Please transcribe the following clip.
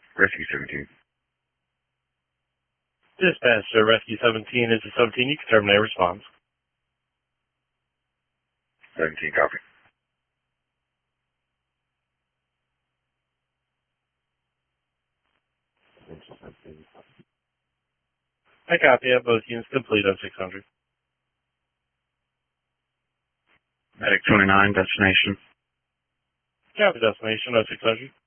Rescue 17. Dispatch to Rescue 17 is a 17. You can terminate response. 17, copy. I copy. Both units complete on 600. Medic 29, destination. Copy destination on 600.